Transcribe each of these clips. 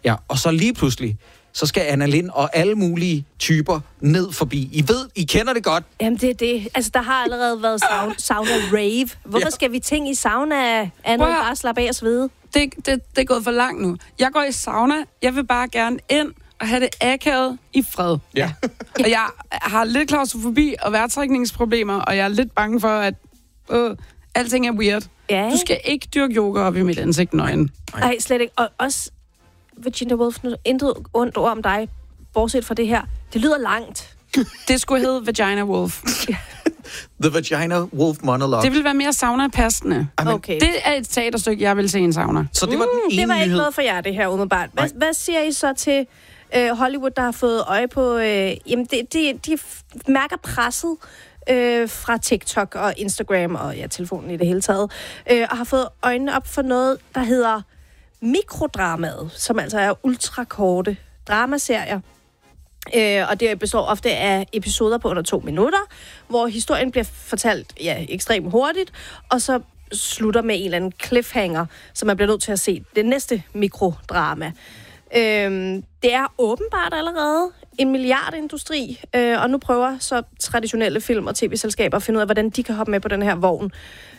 Ja, og så lige pludselig, så skal Anna Lind og alle mulige typer ned forbi. I kender det godt. Jamen, det er det. Altså, der har allerede været sauna rave. Hvorfor skal vi ting i sauna andet bare slappe af og svede? Det er gået for langt nu. Jeg går i sauna. Jeg vil bare gerne ind og have det akavet i fred. Ja. Og jeg har lidt klaustrofobi og vejrtrækningsproblemer, og jeg er lidt bange for, at alting er weird. Ja. Du skal ikke dyrke yoga op i mit ansigt nøgen. Nej, slet ikke. Og også, Virginia Woolf, intet ondt ord om dig, bortset fra det her. Det lyder langt. Det skulle hedde Vagina Wolf. The Vagina Wolf Monologue. Det vil være mere sauna-passende. Okay. Det er et teaterstykke, jeg vil se i en sauna. Så det var den ene det var ikke nyhed. noget for jer, det her umiddelbart. Hvad siger I så til Hollywood, der har fået øje på... jamen, de mærker presset fra TikTok og Instagram og telefonen i det hele taget, og har fået øjnene op for noget, der hedder mikrodramaet, som altså er ultrakorte dramaserier. Og det består ofte af episoder på under 2 minutter, hvor historien bliver fortalt ekstremt hurtigt, og så slutter med en eller anden cliffhanger, så man bliver nødt til at se det næste mikrodrama. Det er åbenbart allerede en milliardindustri, og nu prøver så traditionelle film- og tv-selskaber at finde ud af, hvordan de kan hoppe med på den her vogn.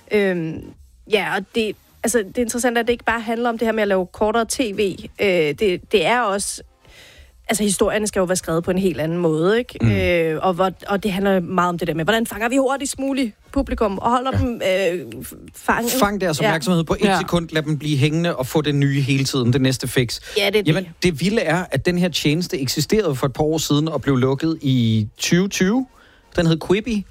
Og det er interessant, at det ikke bare handler om det her med at lave kortere tv. Det er også... Altså, historierne skal jo være skrevet på en helt anden måde, ikke? Og det handler meget om det der med, hvordan fanger vi hurtigst muligt publikum og holder dem fanget. Fang deres opmærksomhed på 1 sekund, lad dem blive hængende og få det nye hele tiden, det næste fix. Ja, det er Jamen, det vilde er, at den her tjeneste eksisterede for et par år siden og blev lukket i 2020. Den hed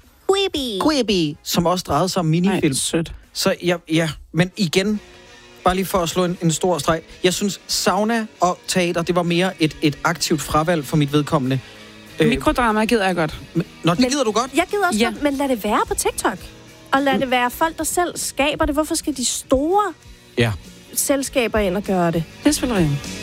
Quibi, som også drejede sig om minifilm. Ej, sødt. Så men igen, bare lige for at slå en stor streg. Jeg synes, sauna og teater, det var mere et aktivt fravalg for mit vedkommende. Mikrodrama gider jeg godt. Det gider du godt? Jeg gider også godt, men lad det være på TikTok. Og lad det være folk, der selv skaber det. Hvorfor skal de store selskaber ind og gøre det? Det er selvfølgelig rigtigt.